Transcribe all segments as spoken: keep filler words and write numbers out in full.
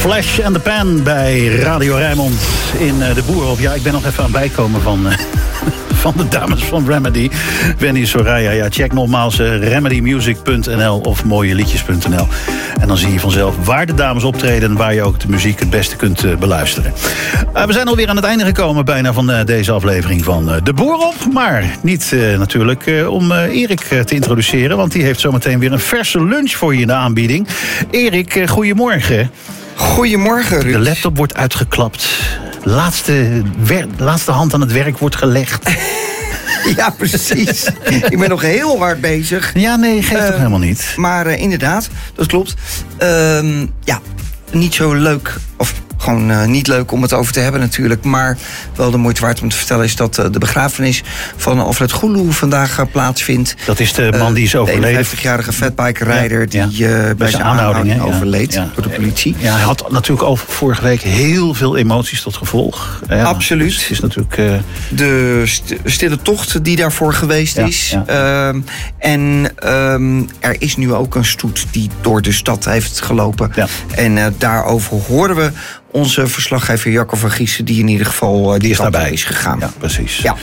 Flash and the Pan bij Radio Rijnmond in uh, de Boerenhof. Ja, ik ben nog even aan het bijkomen van, uh, van de dames van Remedy. Wendy Soraya, ja, check nogmaals uh, remedy music punt n l of mooie liedjes punt n l. En dan zie je vanzelf waar de dames optreden en waar je ook de muziek het beste kunt uh, beluisteren. Uh, we zijn alweer aan het einde gekomen bijna van uh, deze aflevering van uh, de Boerenhof. Maar niet uh, natuurlijk uh, om uh, Erik uh, te introduceren, want die heeft zometeen weer een verse lunch voor je in de aanbieding. Erik, uh, goedemorgen. Goedemorgen, Ruud. De laptop wordt uitgeklapt. Laatste, wer- laatste hand aan het werk wordt gelegd. Ja, precies. Ik ben nog heel hard bezig. Ja, nee, geeft uh, toch helemaal niet. Maar uh, inderdaad, dat klopt. Uh, ja, niet zo leuk, of gewoon uh, niet leuk om het over te hebben natuurlijk. Maar wel de moeite waard om te vertellen is dat uh, de begrafenis van Alfred Goeloe vandaag uh, plaatsvindt. Dat is de man die is overleden. De eenenvijftigjarige fatbikerijder ja, die uh, bij, bij zijn aanhouding, aanhouding overleed ja, door de politie. Ja, hij had natuurlijk over vorige week heel veel emoties tot gevolg. Ja, absoluut. Dus het is natuurlijk uh... de st- stille tocht die daarvoor geweest ja, is. Ja. Uh, en um, er is nu ook een stoet die door de stad heeft gelopen. Ja. En uh, daarover horen we onze verslaggever Jacco van Giessen, die in ieder geval uh, die is daarbij is gegaan. Ja, precies. Ja.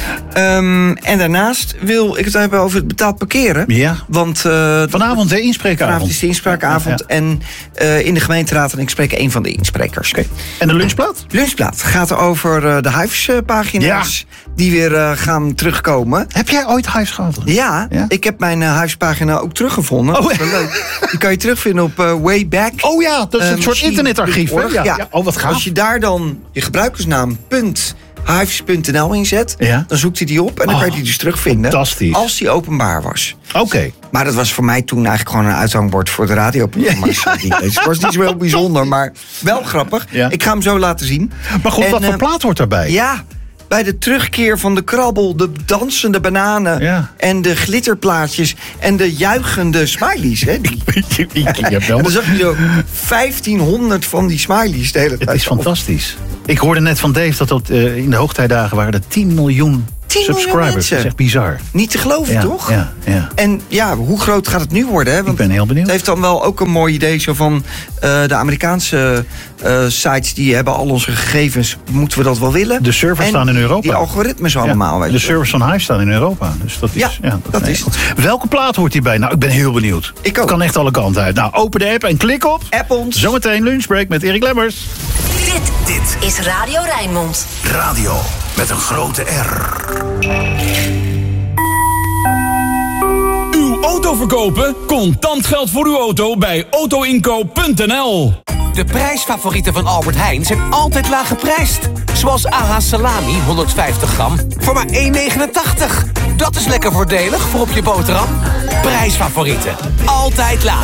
Um, en daarnaast wil ik het hebben over het betaald parkeren. Ja. Want uh, vanavond de inspreekavond. Vanavond is de inspraakavond. Ja, ja. En uh, in de gemeenteraad, en ik spreek een van de insprekers. Okay. En de lunchplaat? Lunchplaat gaat over uh, de Hives-pagina's. Ja. Die weer uh, gaan terugkomen. Heb jij ooit Hives gehad? Ja, ja, ik heb mijn uh, Hives-pagina ook teruggevonden. Oh, dat is wel leuk. Die kan je terugvinden op uh, Wayback. Oh ja, dat is een um, soort internetarchief. Hè? Ja. Ja. Ja. Oh, wat gaaf. Als je daar dan je gebruikersnaam punt hives punt n l inzet, ja. dan zoekt hij die op en dan oh, kan je die dus terugvinden. Fantastisch. Als die openbaar was. Oké. Okay. Maar dat was voor mij toen eigenlijk gewoon een uithangbord voor de radioprogramma's. Ja, ja, ja. Het was niet zo heel bijzonder, maar wel grappig. Ja. Ik ga hem zo laten zien. Maar goed, en, wat voor uh, plaat hoort daarbij? Ja, bij de terugkeer van de krabbel, de dansende bananen ja. en de glitterplaatjes en de juichende smileys. Hè? Die, ja, wel. Dan zag je zo vijftienhonderd van die smileys de hele tijd. Het is fantastisch. Ik hoorde net van Dave dat dat uh, in de hoogtijdagen waren er tien miljoen subscribers. Dat is echt bizar. Niet te geloven, ja, toch? Ja, ja. En ja, hoe groot gaat het nu worden? Hè? Want ik ben heel benieuwd. Het heeft dan wel ook een mooi idee zo van uh, de Amerikaanse uh, sites die hebben al onze gegevens. Moeten we dat wel willen? De servers en staan in Europa. Die algoritmes allemaal. Ja, weet de servers van Hive staan in Europa. Dus dat is, ja, ja, dat, dat nee, is het. Welke plaat hoort hierbij? Nou, ik ben heel benieuwd. Ik ook. Het kan echt alle kanten uit. Nou, open de app en klik op. App ons. Zometeen lunchbreak met Erik Lemmers. Dit, dit is Radio Rijnmond. Radio met een grote R. Uw auto verkopen? Contant geld voor uw auto bij auto inkoop punt n l. De prijsfavorieten van Albert Heijn zijn altijd laag geprijsd. Zoals A H salami honderdvijftig gram voor maar één negenentachtig. Dat is lekker voordelig voor op je boterham. Prijsfavorieten. Altijd laag.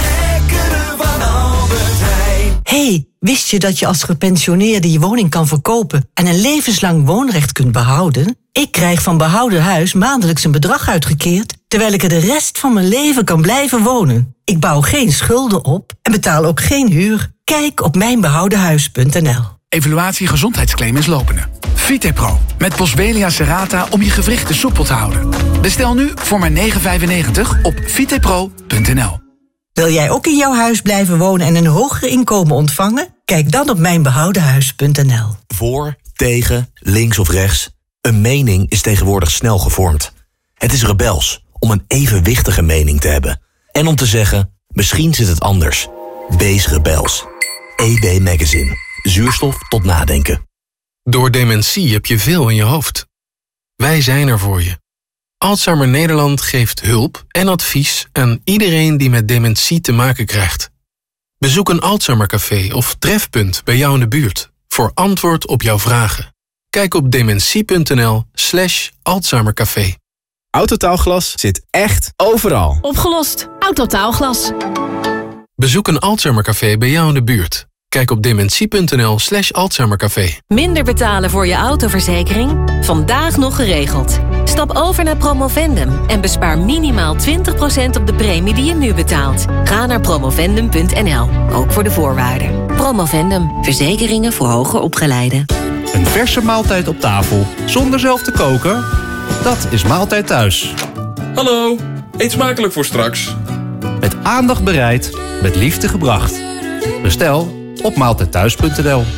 Hey, wist je dat je als gepensioneerde je woning kan verkopen en een levenslang woonrecht kunt behouden? Ik krijg van Behouden Huis maandelijks een bedrag uitgekeerd, terwijl ik er de rest van mijn leven kan blijven wonen. Ik bouw geen schulden op en betaal ook geen huur. Kijk op mijn behouden huis punt n l. Evaluatie gezondheidsclaim is lopende. Vitepro met Boswellia serrata om je gewrichten soepel te houden. Bestel nu voor maar negen vijfennegentig op vitepro punt n l. Wil jij ook in jouw huis blijven wonen en een hoger inkomen ontvangen? Kijk dan op mijn behouden huis punt n l. Voor, tegen, links of rechts. Een mening is tegenwoordig snel gevormd. Het is rebels om een evenwichtige mening te hebben. En om te zeggen, misschien zit het anders. Wees rebels. E B Magazine. Zuurstof tot nadenken. Door dementie heb je veel in je hoofd. Wij zijn er voor je. Alzheimer Nederland geeft hulp en advies aan iedereen die met dementie te maken krijgt. Bezoek een Alzheimercafé of trefpunt bij jou in de buurt voor antwoord op jouw vragen. Kijk op dementie punt n l slash Alzheimercafé. Autotaalglas zit echt overal. Opgelost. Autotaalglas. Bezoek een Alzheimercafé bij jou in de buurt. Kijk op dementie punt n l slash Alzheimercafé. Minder betalen voor je autoverzekering? Vandaag nog geregeld. Stap over naar Promovendum en bespaar minimaal twintig procent op de premie die je nu betaalt. Ga naar promovendum punt n l, ook voor de voorwaarden. Promovendum, verzekeringen voor hoger opgeleiden. Een verse maaltijd op tafel, zonder zelf te koken? Dat is Maaltijd Thuis. Hallo, eet smakelijk voor straks. Met aandacht bereid, met liefde gebracht. Bestel op maaltijdthuis punt n l.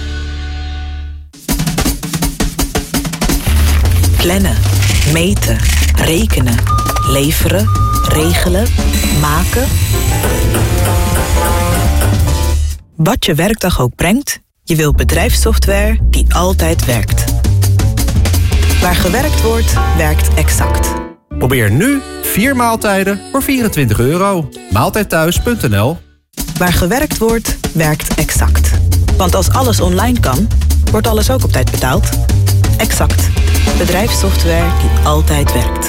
Plannen, meten, rekenen, leveren, regelen, maken. Wat je werkdag ook brengt, je wilt bedrijfssoftware die altijd werkt. Waar gewerkt wordt, werkt Exact. Probeer nu vier maaltijden voor vierentwintig euro. maaltijdthuis punt n l. Waar gewerkt wordt, werkt Exact. Want als alles online kan, wordt alles ook op tijd betaald. Exact. Bedrijfssoftware die altijd werkt.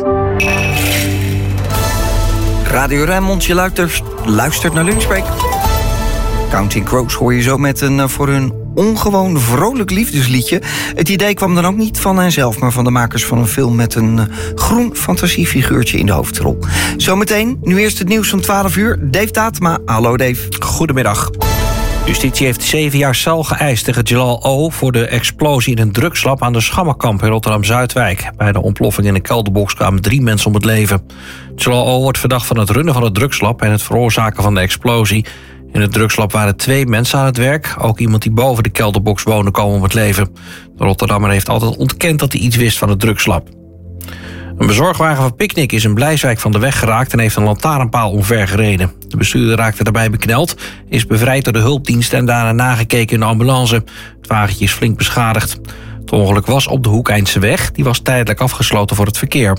Radio Rijnmond, je luistert, luistert naar Lunchbreak. Counting Crows hoor je zo met een voor hun ongewoon vrolijk liefdesliedje. Het idee kwam dan ook niet van henzelf, maar van de makers van een film met een groen fantasiefiguurtje in de hoofdrol. Zometeen, nu eerst het nieuws van twaalf uur. Dave Tatema. Hallo Dave. Goedemiddag. Justitie heeft zeven jaar cel geëist tegen Jalal O. voor de explosie in een drugslab aan de Schammerkamp in Rotterdam-Zuidwijk. Bij de ontploffing in een kelderbox kwamen drie mensen om het leven. Jalal O. wordt verdacht van het runnen van het drugslab en het veroorzaken van de explosie. In het drugslab waren twee mensen aan het werk. Ook iemand die boven de kelderbox woonde kwam om het leven. De Rotterdammer heeft altijd ontkend dat hij iets wist van het drugslab. Een bezorgwagen van Picnic is in Blijswijk van de weg geraakt en heeft een lantaarnpaal omver gereden. De bestuurder raakte daarbij bekneld, is bevrijd door de hulpdiensten en daarna nagekeken in de ambulance. Het wagentje is flink beschadigd. Het ongeluk was op de Hoekeindse weg, die was tijdelijk afgesloten voor het verkeer.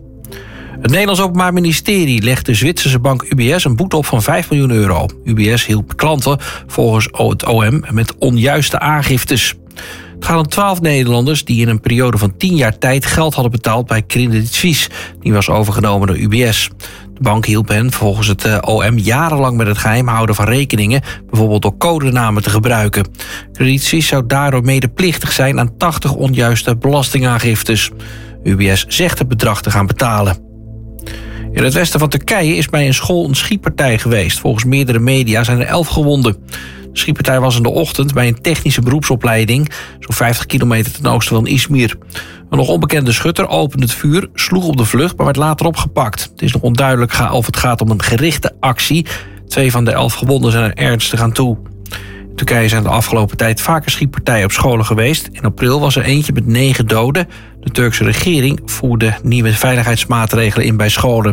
Het Nederlands Openbaar Ministerie legt de Zwitserse bank U B S een boete op van vijf miljoen euro. U B S hielp klanten volgens het O M met onjuiste aangiftes. Het gaat om twaalf Nederlanders die in een periode van tien jaar tijd geld hadden betaald bij Credit Suisse. Die was overgenomen door U B S. De bank hielp hen volgens het O M jarenlang met het geheim houden van rekeningen, bijvoorbeeld door codenamen te gebruiken. Credit Suisse zou daardoor medeplichtig zijn aan tachtig onjuiste belastingaangiftes. U B S zegt het bedrag te gaan betalen. In het westen van Turkije is bij een school een schietpartij geweest. Volgens meerdere media zijn er elf gewonden. De schietpartij was in de ochtend bij een technische beroepsopleiding, zo'n vijftig kilometer ten oosten van Izmir. Een nog onbekende schutter opende het vuur, sloeg op de vlucht, maar werd later opgepakt. Het is nog onduidelijk of het gaat om een gerichte actie. Twee van de elf gewonden zijn er ernstig aan toe. In Turkije zijn de afgelopen tijd vaker schietpartijen op scholen geweest. In april was er eentje met negen doden. De Turkse regering voerde nieuwe veiligheidsmaatregelen in bij scholen.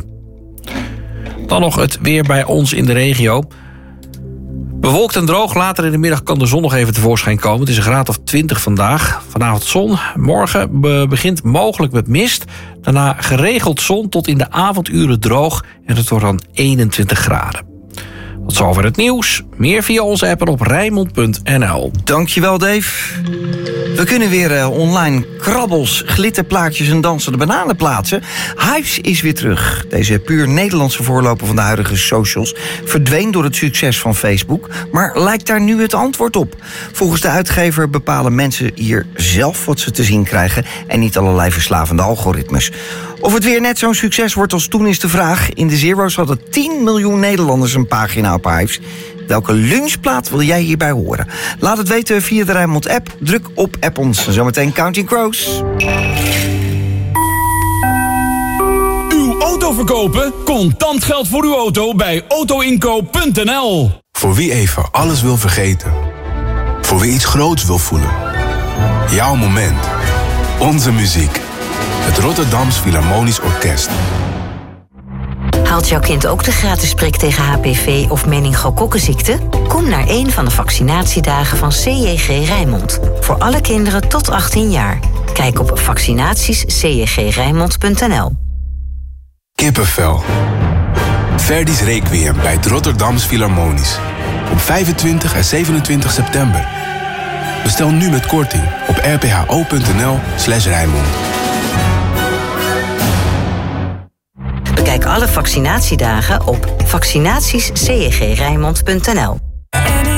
Dan nog het weer bij ons in de regio. Bewolkt en droog, later in de middag kan de zon nog even tevoorschijn komen. Het is een graad of twintig vandaag. Vanavond zon, morgen be- begint mogelijk met mist. Daarna geregeld zon tot in de avonduren droog. En het wordt dan eenentwintig graden. Tot zover het nieuws. Meer via onze app en op rijnmond punt n l. Dankjewel, Dave. We kunnen weer uh, online krabbels, glitterplaatjes en dansende bananen plaatsen. Hives is weer terug. Deze puur Nederlandse voorloper van de huidige socials verdween door het succes van Facebook, maar lijkt daar nu het antwoord op. Volgens de uitgever bepalen mensen hier zelf wat ze te zien krijgen en niet allerlei verslavende algoritmes. Of het weer net zo'n succes wordt als toen is de vraag. In de Zero's hadden tien miljoen Nederlanders een pagina op Hives. Welke lunchplaat wil jij hierbij horen? Laat het weten via de Rijnmond app. Druk op app ons. Zometeen Counting Crows. Uw auto verkopen? Contant geld voor uw auto bij auto inkoop punt n l. Voor wie even alles wil vergeten. Voor wie iets groots wil voelen. Jouw moment. Onze muziek. Het Rotterdams Philharmonisch Orkest. Haalt jouw kind ook de gratis prik tegen H P V of meningokokkenziekte? Kom naar een van de vaccinatiedagen van C J G Rijnmond. Voor alle kinderen tot achttien jaar. Kijk op vaccinaties c j g rijnmond punt n l. Kippenvel. Verdi's Requiem bij het Rotterdams Philharmonisch. Op vijfentwintig en zevenentwintig september. Bestel nu met korting op r p h o punt n l slash Rijnmond. Bekijk alle vaccinatiedagen op vaccinaties c j g rijnmond punt n l.